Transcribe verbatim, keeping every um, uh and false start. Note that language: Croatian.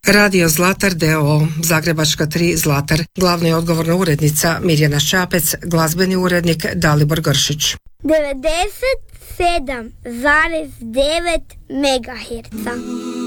Radio Zlatar d o o, Zagrebačka tri Zlatar, glavna i odgovorna urednica Mirjana Šapec, glazbeni urednik Dalibor Gršić. devedeset sedam zarez devet megaherca.